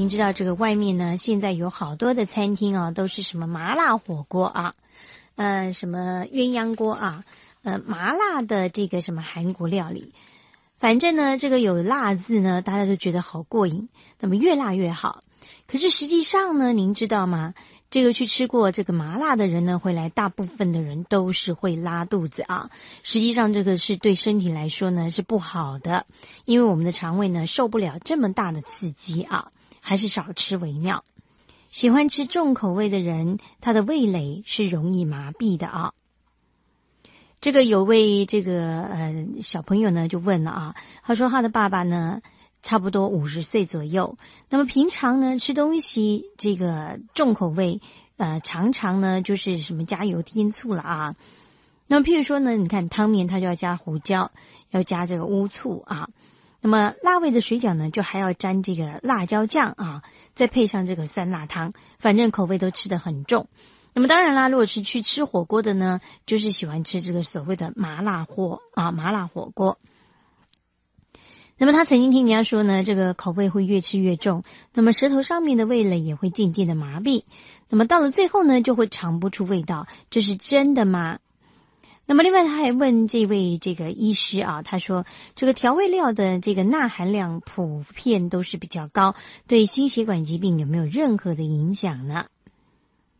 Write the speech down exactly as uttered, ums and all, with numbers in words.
您知道这个外面呢，现在有好多的餐厅啊，都是什么麻辣火锅啊，呃，什么鸳鸯锅啊，呃，麻辣的这个什么韩国料理。反正呢，这个有辣字呢，大家都觉得好过瘾，那么越辣越好。可是实际上呢，您知道吗？这个去吃过这个麻辣的人呢，回来大部分的人都是会拉肚子啊。实际上这个是对身体来说呢是不好的，因为我们的肠胃呢受不了这么大的刺激啊，还是少吃为妙。喜欢吃重口味的人，他的味蕾是容易麻痹的啊。这个有位这个呃小朋友呢就问了啊，他说他的爸爸呢差不多五十岁左右，那么平常呢吃东西这个重口味，呃常常呢就是什么加油添醋了啊。那么譬如说呢，你看汤面它就要加胡椒，要加这个乌醋啊。那么辣味的水饺呢，就还要沾这个辣椒酱啊，再配上这个酸辣汤，反正口味都吃得很重。那么当然啦，如果是去吃火锅的呢，就是喜欢吃这个所谓的麻辣火啊，麻辣火锅。那么他曾经听人家说呢，这个口味会越吃越重，那么舌头上面的味蕾也会渐渐的麻痹，那么到了最后呢，就会尝不出味道，这是真的吗？那么另外他还问这位这个医师啊，他说这个调味料的这个钠含量普遍都是比较高，对心血管疾病有没有任何的影响呢？